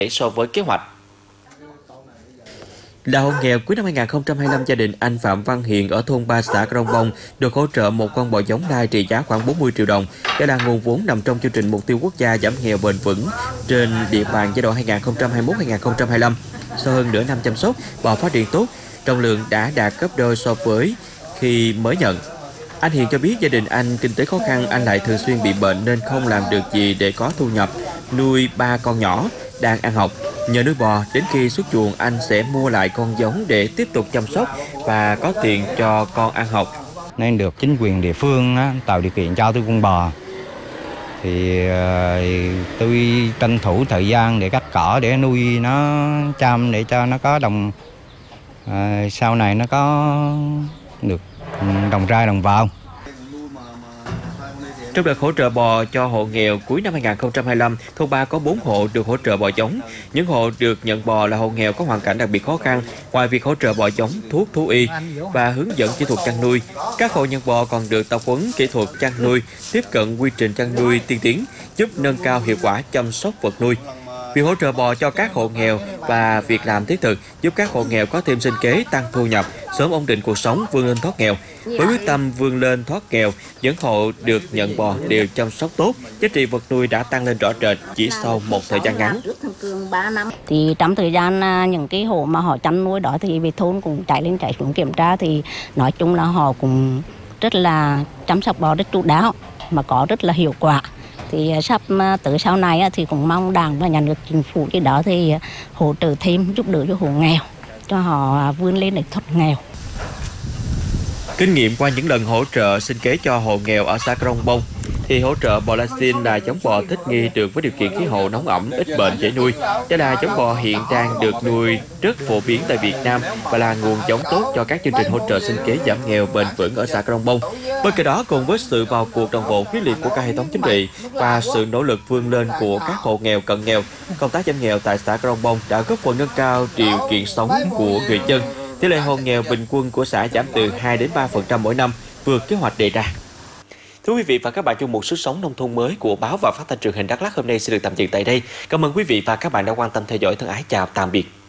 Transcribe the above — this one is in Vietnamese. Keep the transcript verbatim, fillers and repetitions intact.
so với kế hoạch. Là hộ nghèo cuối năm hai nghìn không trăm hai mươi lăm, gia đình anh Phạm Văn Hiền ở thôn ba xã Crong Bông được hỗ trợ một con bò giống lai trị giá khoảng bốn mươi triệu đồng. Đây là nguồn vốn nằm trong chương trình mục tiêu quốc gia giảm nghèo bền vững trên địa bàn giai đoạn hai nghìn không trăm hai mươi mốt đến hai nghìn không trăm hai mươi lăm. Sau hơn nửa năm chăm sóc, bò phát triển tốt, trọng lượng đã đạt gấp đôi so với khi mới nhận. Anh Hiền cho biết gia đình anh kinh tế khó khăn, anh lại thường xuyên bị bệnh nên không làm được gì để có thu nhập, nuôi ba con nhỏ đang ăn học. Nhờ nuôi bò, đến khi xuất chuồng anh sẽ mua lại con giống để tiếp tục chăm sóc và có tiền cho con ăn học. Nên được chính quyền địa phương á, tạo điều kiện cho tôi con bò. Thì uh, tôi tranh thủ thời gian để cắt cỏ để nuôi nó chăm để cho nó có đồng uh, sau này nó có được đồng ra đồng vào. Trong đợt hỗ trợ bò cho hộ nghèo cuối năm hai nghìn không trăm hai mươi lăm, thôn ba có bốn hộ được hỗ trợ bò giống. Những hộ được nhận bò là hộ nghèo có hoàn cảnh đặc biệt khó khăn. Ngoài việc hỗ trợ bò giống, thuốc, thú y và hướng dẫn kỹ thuật chăn nuôi, các hộ nhận bò còn được tập huấn kỹ thuật chăn nuôi, tiếp cận quy trình chăn nuôi tiên tiến, giúp nâng cao hiệu quả chăm sóc vật nuôi. Việc hỗ trợ bò cho các hộ nghèo và việc làm thiết thực giúp các hộ nghèo có thêm sinh kế, tăng thu nhập, sớm ổn định cuộc sống, vươn lên thoát nghèo. Với quyết tâm vươn lên thoát nghèo, những hộ được nhận bò đều chăm sóc tốt, giá trị vật nuôi đã tăng lên rõ rệt chỉ sau một thời gian ngắn. Thì trong thời gian những cái hộ mà họ chăn nuôi đó thì về thôn cũng chạy lên chạy xuống kiểm tra, thì nói chung là họ cũng rất là chăm sóc bò rất chu đáo mà có rất là hiệu quả. Thì sắp tới sau này thì cũng mong Đảng và Nhà nước, Chính phủ cái đó thì hỗ trợ thêm, giúp đỡ cho hộ nghèo, cho họ vươn lên để thoát nghèo. Kinh nghiệm qua những lần hỗ trợ sinh kế cho hộ nghèo ở xã Crong Bông, thì hỗ trợ bò Lasin là giống bò thích nghi được với điều kiện khí hậu nóng ẩm, ít bệnh, dễ nuôi. Đây là giống bò hiện đang được nuôi rất phổ biến tại Việt Nam và là nguồn giống tốt cho các chương trình hỗ trợ sinh kế giảm nghèo bền vững ở xã Crong Bông. Bên cạnh đó, cùng với sự vào cuộc đồng bộ quyết liệt của cả hệ thống chính trị và sự nỗ lực vươn lên của các hộ nghèo cận nghèo, công tác giảm nghèo tại xã Crong Bông đã góp phần nâng cao điều kiện sống của người dân. Tỷ lệ hộ nghèo bình quân của xã giảm từ hai đến ba phần trăm mỗi năm, vượt kế hoạch đề ra. Thưa quý vị và các bạn, chung một sức sống nông thôn mới của báo và phát thanh truyền hình Đắk Lắk hôm nay sẽ được tạm dừng tại đây. Cảm ơn quý vị và các bạn đã quan tâm theo dõi. Thân ái chào tạm biệt.